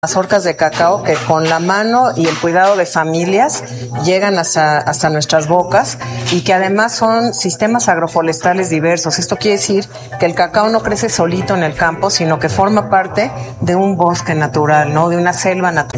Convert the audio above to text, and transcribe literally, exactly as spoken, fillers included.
mazorcas de cacao que con la mano y el cuidado de familias llegan hasta, hasta nuestras bocas y que además son sistemas agroforestales diversos. Esto quiere decir que el cacao no crece solito en el campo, sino que forma parte de un bosque natural, ¿no? De una selva natural.